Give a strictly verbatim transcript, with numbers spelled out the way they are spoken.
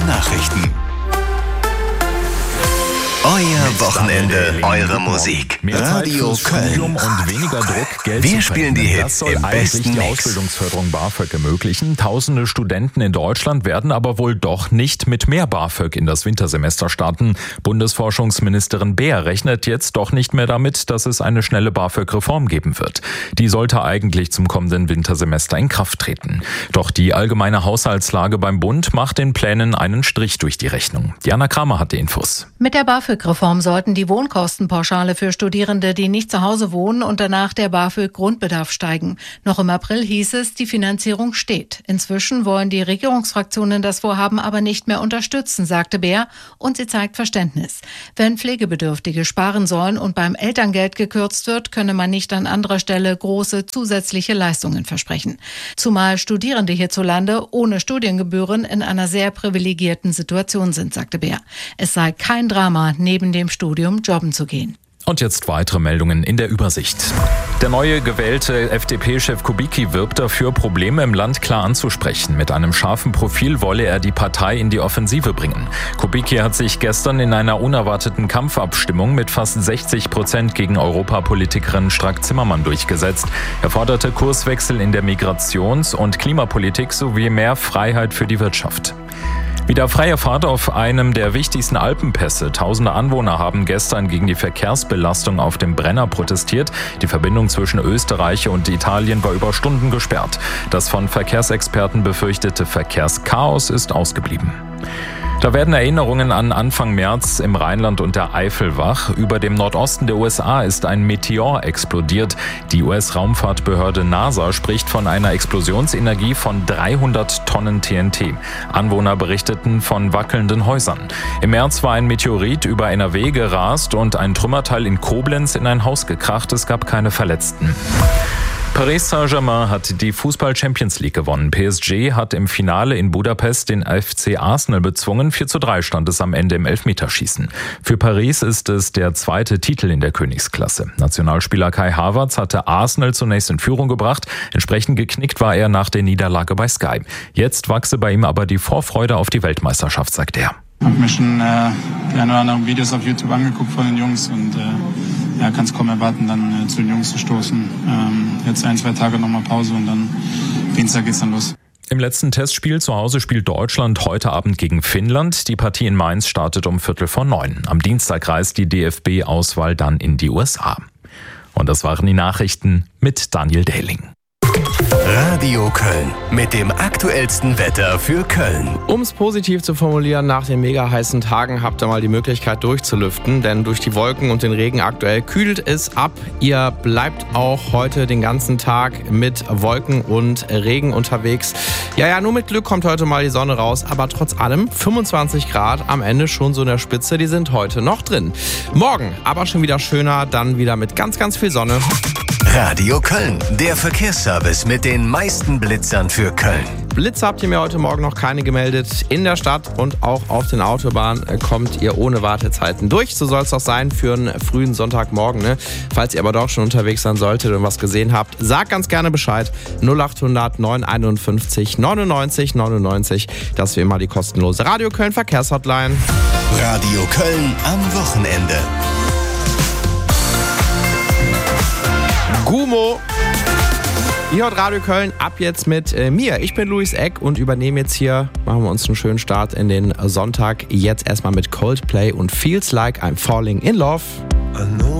Nachrichten. Euer Wochenende, eure Musik. Mehr Radio Zeit fürs Studium Köln. und weniger Druck, Geld Wir zu spielen die verdienen. Hits Das soll im eigentlich besten die Mix. Ausbildungsförderung BAföG ermöglichen. Tausende Studenten in Deutschland werden aber wohl doch nicht mit mehr BAföG in das Wintersemester starten. Bundesforschungsministerin Beer rechnet jetzt doch nicht mehr damit, dass es eine schnelle BAföG-Reform geben wird. Die sollte eigentlich zum kommenden Wintersemester in Kraft treten. Doch die allgemeine Haushaltslage beim Bund macht den Plänen einen Strich durch die Rechnung. Diana Kramer hat die Infos. Mit der BAföG-Reform sollten die Wohnkostenpauschale für Studierende, die nicht zu Hause wohnen, und danach der BAföG-Grundbedarf steigen. Noch im April hieß es, die Finanzierung steht. Inzwischen wollen die Regierungsfraktionen das Vorhaben aber nicht mehr unterstützen, sagte Beer, und sie zeigt Verständnis. Wenn Pflegebedürftige sparen sollen und beim Elterngeld gekürzt wird, könne man nicht an anderer Stelle große zusätzliche Leistungen versprechen. Zumal Studierende hierzulande ohne Studiengebühren in einer sehr privilegierten Situation sind, sagte Beer. Es sei kein Drama, neben dem Studium jobben zu gehen. Und jetzt weitere Meldungen in der Übersicht. Der neue gewählte F D P-Chef Kubicki wirbt dafür, Probleme im Land klar anzusprechen. Mit einem scharfen Profil wolle er die Partei in die Offensive bringen. Kubicki hat sich gestern in einer unerwarteten Kampfabstimmung mit fast sechzig Prozent gegen Europapolitikerin Strack-Zimmermann durchgesetzt. Er forderte Kurswechsel in der Migrations- und Klimapolitik sowie mehr Freiheit für die Wirtschaft. Wieder freie Fahrt auf einem der wichtigsten Alpenpässe. Tausende Anwohner haben gestern gegen die Verkehrsbelastung auf dem Brenner protestiert. Die Verbindung zwischen Österreich und Italien war über Stunden gesperrt. Das von Verkehrsexperten befürchtete Verkehrschaos ist ausgeblieben. Da werden Erinnerungen an Anfang März im Rheinland und der Eifel wach. Über dem Nordosten der U S A ist ein Meteor explodiert. Die U S-Raumfahrtbehörde NASA spricht von einer Explosionsenergie von dreihundert Tonnen T N T. Anwohner berichteten von wackelnden Häusern. Im März war ein Meteorit über N R W gerast und ein Trümmerteil in Koblenz in ein Haus gekracht. Es gab keine Verletzten. Paris Saint-Germain hat die Fußball-Champions League gewonnen. P S G hat im Finale in Budapest den F C Arsenal bezwungen. vier zu drei stand es am Ende im Elfmeterschießen. Für Paris ist es der zweite Titel in der Königsklasse. Nationalspieler Kai Havertz hatte Arsenal zunächst in Führung gebracht. Entsprechend geknickt war er nach der Niederlage bei Sky. Jetzt wachse bei ihm aber die Vorfreude auf die Weltmeisterschaft, sagt er. Ich habe mir schon äh, die ein oder anderen Videos auf YouTube angeguckt von den Jungs und äh, ja, kann es kaum erwarten, dann äh, zu den Jungs zu stoßen. Ähm, jetzt ein, zwei Tage nochmal Pause und dann Dienstag geht's dann los. Im letzten Testspiel zu Hause spielt Deutschland heute Abend gegen Finnland. Die Partie in Mainz startet um Viertel vor neun. Am Dienstag reist die D F B-Auswahl dann in die U S A. Und das waren die Nachrichten mit Daniel Dehling. Radio Köln mit dem aktuellsten Wetter für Köln. Um es positiv zu formulieren, nach den mega heißen Tagen habt ihr mal die Möglichkeit durchzulüften, denn durch die Wolken und den Regen aktuell kühlt es ab. Ihr bleibt auch heute den ganzen Tag mit Wolken und Regen unterwegs. Ja, ja, nur mit Glück kommt heute mal die Sonne raus, aber trotz allem fünfundzwanzig Grad am Ende schon so in der Spitze, die sind heute noch drin. Morgen aber schon wieder schöner, dann wieder mit ganz, ganz viel Sonne. Radio Köln, der Verkehrsservice mit den meisten Blitzern für Köln. Blitze habt ihr mir heute Morgen noch keine gemeldet. In der Stadt und auch auf den Autobahnen kommt ihr ohne Wartezeiten durch. So soll es auch sein für einen frühen Sonntagmorgen. Ne? Falls ihr aber doch schon unterwegs sein solltet und was gesehen habt, sagt ganz gerne Bescheid. null acht hundert neunhunderteinundfünfzig neunundneunzig neunundneunzig. Das ist wie immer die kostenlose Radio Köln Verkehrshotline. Radio Köln am Wochenende. Gumo. Ihr hört Radio Köln ab jetzt mit äh, mir. Ich bin Luis Eck und übernehme jetzt hier, machen wir uns einen schönen Start in den Sonntag. Jetzt erstmal mit Coldplay und Feels Like I'm Falling in Love.